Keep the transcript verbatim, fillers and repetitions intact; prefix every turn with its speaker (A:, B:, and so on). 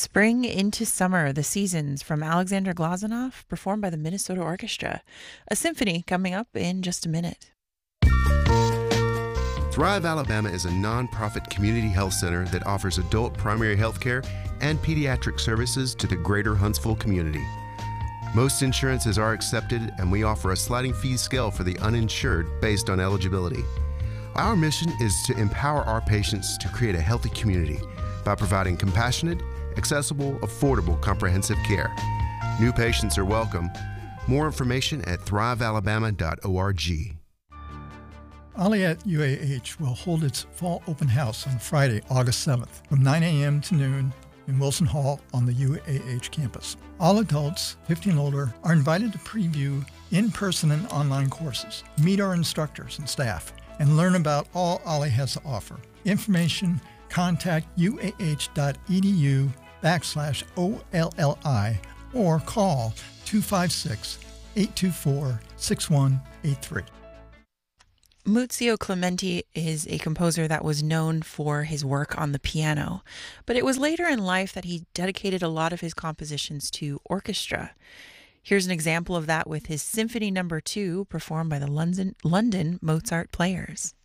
A: Spring into Summer, The Seasons from Alexander Glazunov, performed by the Minnesota Orchestra. A symphony coming up in just a minute.
B: Thrive Alabama is a nonprofit community health center that offers adult primary health care and pediatric services to the greater Huntsville community. Most insurances are accepted, and we offer a sliding fee scale for the uninsured based on eligibility. Our mission is to empower our patients to create a healthy community by providing compassionate, accessible, affordable, comprehensive care. New patients are welcome. More information at thrive alabama dot org.
C: Ollieette U A H will hold its fall open house on Friday, August seventh, from nine a.m. to noon in Wilson Hall on the U A H campus. All adults, fifty and older, are invited to preview in-person and online courses, meet our instructors and staff, and learn about all Ollie has to offer. Information, contact uah.edu backslash OLLI or call two five six, eight two four, six one eight three.
A: Muzio Clementi is a composer that was known for his work on the piano, but it was later in life that he dedicated a lot of his compositions to orchestra. Here's an example of that with his Symphony Number Two, performed by the London, London Mozart Players.